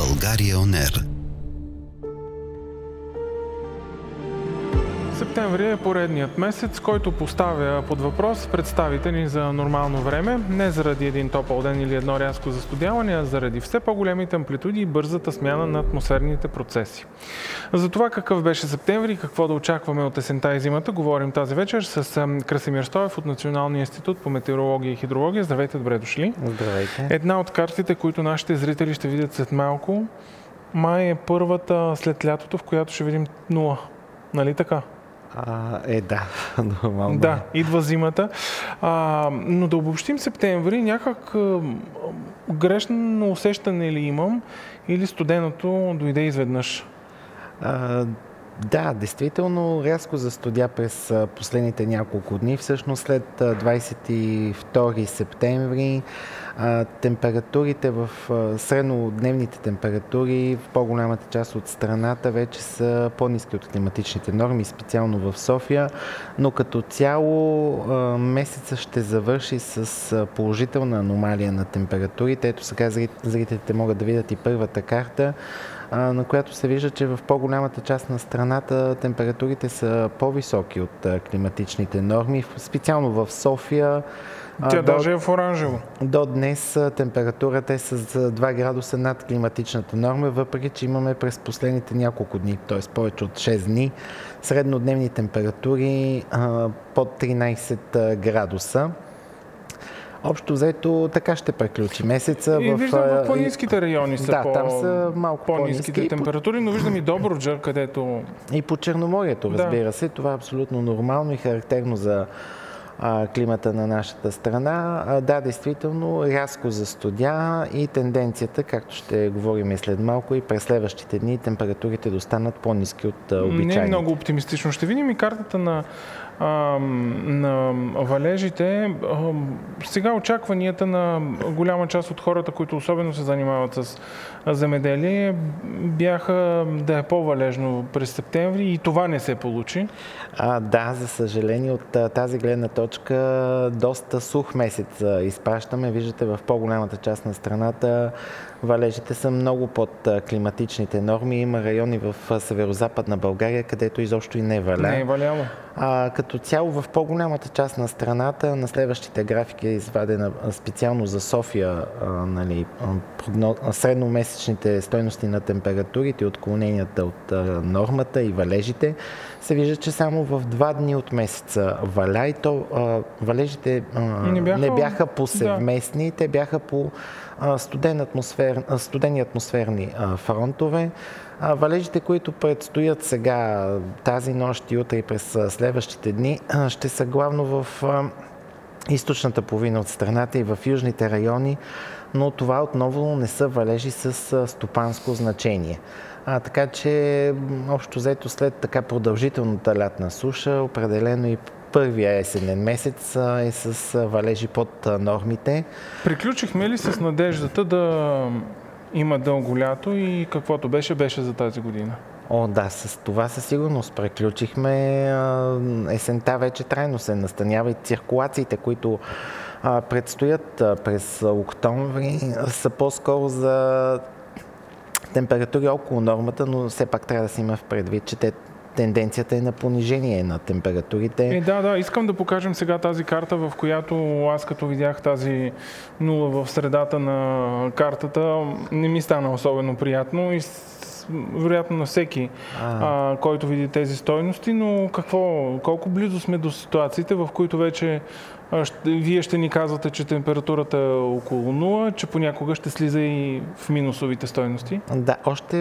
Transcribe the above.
България ОНЕР. Септември е поредният месец, който поставя под въпрос представите ни за нормално време, не заради един топъл ден или едно рязко застудяване, а заради все по-големите амплитуди и бързата смяна на атмосферните процеси. За това какъв беше септември и какво да очакваме от есента и зимата, говорим тази вечер с Красимир Стоев от Националния институт по метеорология и хидрология. Здравейте, добре дошли. Здравейте. Една от картите, които нашите зрители ще видят след малко, май е първата след лятото, в която ще видим 0. Нали така? Да, нормално. Да, идва зимата. Но да обобщим септември, някак грешно усещане ли имам или студеното дойде изведнъж? Да, действително рязко застудя през последните няколко дни. Всъщност след 22 септември температурите среднодневните температури в по-голямата част от страната вече са по-ниски от климатичните норми, специално в София, но като цяло месеца ще завърши с положителна аномалия на температурите. Ето сега зрителите могат да видят и първата карта, на която се вижда, че в по-голямата част на страната температурите са по-високи от климатичните норми. Специално в София тя даже е в оранжево. До днес температурата е с 2 градуса над климатичната норма, въпреки че имаме през последните няколко дни, т.е. повече от 6 дни, среднодневни температури под 13 градуса. Общо взето така ще приключи месеца. И виждам в по-ниските райони са там са малко по-ниските температури, но виждам и Добруджа, където... И по Черноморието, разбира се. Това е абсолютно нормално и характерно за климата на нашата страна. Да, действително, рязко застудя и тенденцията, както ще говорим и след малко, и през следващите дни температурите да останат по-ниски от обичайните. Не е много оптимистично. Ще видим и картата на валежите. Сега очакванията на голяма част от хората, които особено се занимават с земеделие, бяха да е по-валежно през септември и това не се получи. Да, за съжаление от тази гледна точка доста сух месец изпращаме. Виждате, в по-голямата част на страната валежите са много под климатичните норми. Има райони в северозападна България, където изобщо и не валя. Не е валяло. Като цяло в по-голямата част на страната, на следващите графики е извадена специално за София, средномесечните стойности на температурите, отклоненията от нормата и валежите. Се вижда, че само в 2 дни от месеца валя и то валежите не бяха повсеместни, те бяха по студени атмосферни фронтове. Валежите, които предстоят сега, тази нощ и утре и през следващите дни, ще са главно в източната половина от страната и в южните райони, но това отново не са валежи с стопанско значение. Така че, общо взето, след така продължителната лятна суша, определено и първия есенен месец е с валежи под нормите. Приключихме ли с надеждата да има дълго лято и каквото беше за тази година? Да, с това със сигурност приключихме. Есента вече трайно се настанява и циркулациите, които предстоят през октомври, са по-скоро за температури около нормата, но все пак трябва да се има в предвид, че тенденцията е на понижение на температурите. Да, искам да покажем сега тази карта, в която аз като видях тази 0 в средата на картата, не ми стана особено приятно и вероятно на всеки, който види тези стойности, но колко близо сме до ситуациите, в които вече вие ще ни казвате, че температурата е около 0, че понякога ще слиза и в минусовите стойности? Да, още